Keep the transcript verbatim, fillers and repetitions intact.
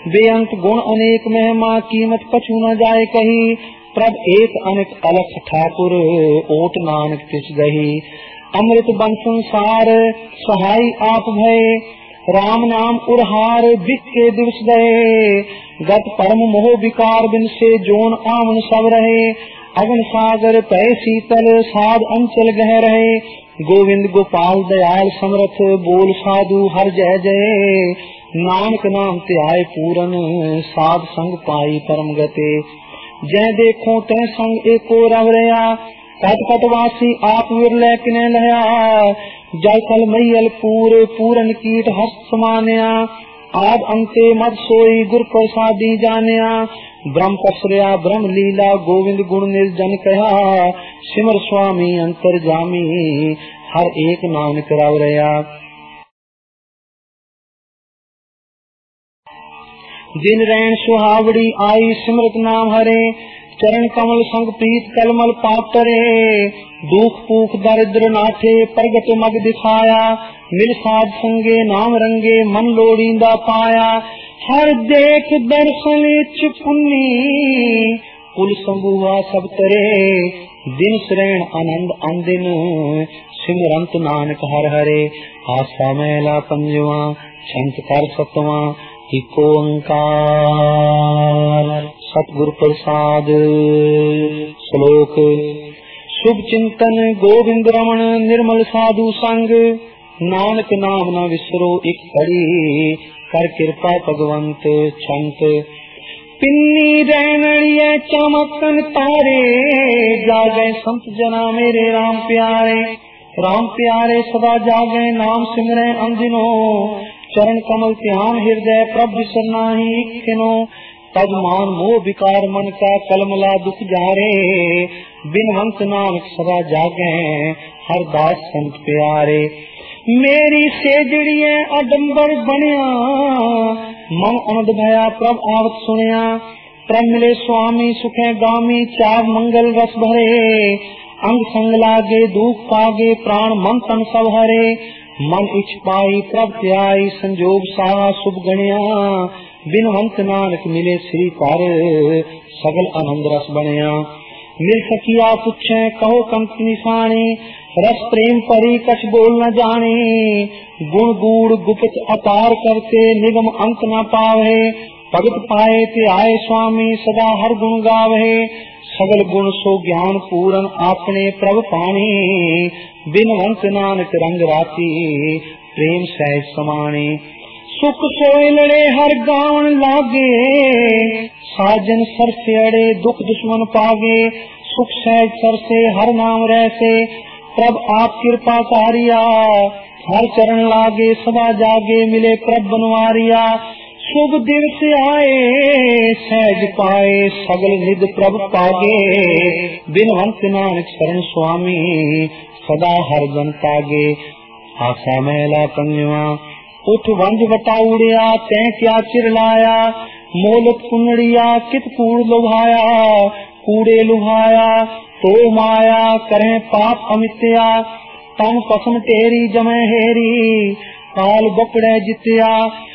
बेअंत गुण अनेक महिमा कीमत कछु न जाए कही। प्रभ एक अनेक अलख ठाकुर ओट नानक तिस गही। अमृत बन संसार सहाय आप भय राम नाम उरहार बिक के दिवस गए। गत परम मोह विकार बिन से जोन आमन सब रहे। अगन सागर पय शीतल साध अंचल गह रहे। गोविंद गोपाल दयाल समरथ बोल साधु हर जय जय। नानक नाम ते आए पूरन साध संग पाई परम गते। जय देखो तय संग एको रव रया। कट कट वासी आप विरलै किने लया। जल कल मैयल पूर पूरन कीट हस्त समान्या। आद अंते मत सोई गुर प्रसादी जान्या। ब्रह्म पसरया ब्रह्म लीला गोविंद गुण निर्जन कहा। सिमर स्वामी अंतर जामी हर एक नानक रव रया। जिन रैन सुहावड़ी आई सिमरत नाम हरे। चरण कमल संग प्रीत कलमल पाप तरे। दुख पूख दरिद्र नाथे प्रगट मग दिखाया। मिल साध संगे नाम रंगे मन लोड़ींदा पाया। हर देख दर्शन चुपुन्नी कुल संबुआ सब तरे। दिन श्रेण आनंद आंदिन सिमरंत नानक हर हरे। आसा मैला पंजवा छंत कर सतवा इको ओंकार सतगुर प्रसाद। श्लोक शुभ चिंतन गोविंद रमण निर्मल साधु संग। नानक नाम न विसरो एक घड़ी कर कृपा भगवंत छंत। पिन्नी रैनड़िए चमकन तारे जागे संत जना मेरे राम प्यारे। राम प्यारे सदा जागे नाम सिमरे अंदिनो। चरण कमल ध्यान हृदय प्रभु सरनाही खिनो। तब मान मोह विकार मन का कलमला दुख जारे। बिनवंत नानक सदा जागे हर दास संत प्यारे। मेरी सेजड़िए अडंबर बनिया मन अनद भया प्रभ आवत सुनिया। प्रभ मिले स्वामी सुखे गामी चाव मंगल रस भरे। अंग संग लागे दुख पागे प्राण मन तन सब हरे। मन इच्छ पाई प्रभ त्याई संजोग साहा शुभ गणिया। बिनवंत नानक मिले श्री पर सगल आनंद रस बनिया। मिल सकिया पुछे कहो कंत निशानी। रस प्रेम परी कछ बोल न जाने। गुण गूढ़ गुप्त अपार करते निगम अंत न पावे। भगत पाए ते आए स्वामी सदा हर गुण गावे। सगल गुण सो ज्ञान पूरन आपने प्रभ पानी। बिनवंत नानक रंग राती प्रेम सहज समाने। सुख सोए लड़े हर गावन लागे। साजन सर से अड़े दुख दुश्मन पागे। सुख सहज सर से हर नाम रहसे। प्रभ आप कृपा कारिया हर चरण लागे। सदा जागे मिले प्रभ बनवारिया। शुभ दिवस आए सहज पाए सगल निध प्रभ पागे। बिनवंत नानक शरण स्वामी सदा हर जन तागे। आशा मैला पंजवा उठ वंज वटाउड़िया तै क्या चिरलाया। मोलत कुनड़िया कित कूड़ लुभाया। कूड़े लुभाया तो माया करें पाप अमित्या। तन पसम तेरी जमै हेरी काल बपड़े जित्या।